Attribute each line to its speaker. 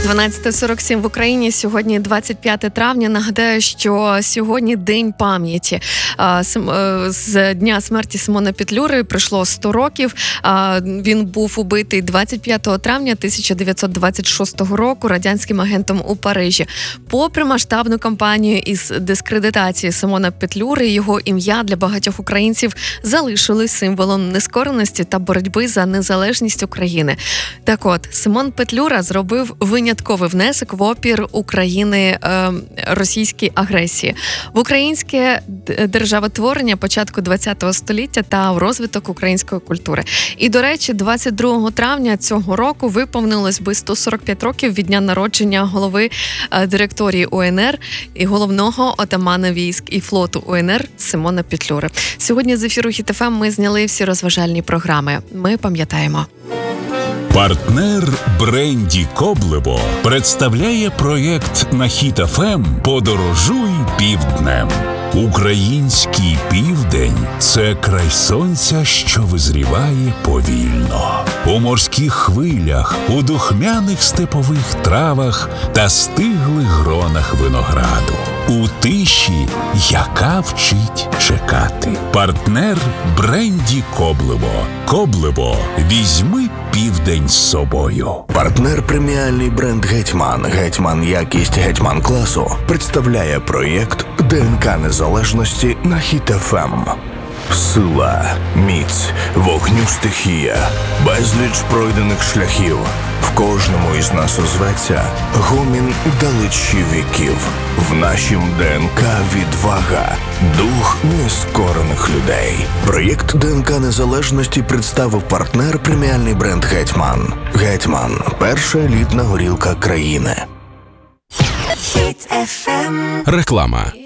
Speaker 1: 12:47 в Україні. Сьогодні 25 травня. Нагадаю, що сьогодні День пам'яті. З дня смерті Симона Петлюри пройшло 100 років. Він був убитий 25 травня 1926 року радянським агентом у Парижі. Попри масштабну кампанію із дискредитації Симона Петлюри, його ім'я для багатьох українців залишилось символом нескореності та боротьби за незалежність України. Так от, Симон Петлюра зробив винятковий внесок в опір України російській агресії, в українське державотворення початку ХХ століття та в розвиток української культури. І, до речі, 22 травня цього року виповнилось би 145 років від дня народження голови директорії УНР і головного отамана військ і флоту УНР Симона Петлюри. Сьогодні з ефіру Хіт ФМ ми зняли всі розважальні програми. Ми пам'ятаємо.
Speaker 2: Партнер бренді Коблево представляє проєкт на Хіт ФМ «Подорожуй півднем». Український південь – це край сонця, що визріває повільно. У морських хвилях, у духмяних степових травах та стиглих гронах винограду. У тиші, яка вчить чекати. Партнер бренді Коблево. Коблево. Візьми південь з собою.
Speaker 3: Партнер преміальний бренд «Гетьман». «Гетьман» якість «Гетьман» класу представляє проєкт ДНК незалежності на Хіт ФМ. Сила, міць, вогню стихія, безліч пройдених шляхів. В кожному із нас озветься гомін далечі віків. В нашім ДНК відвага, дух нескорених людей. Проєкт ДНК незалежності представив партнер преміальний бренд «Гетьман». «Гетьман» – перша елітна горілка країни.
Speaker 4: Реклама.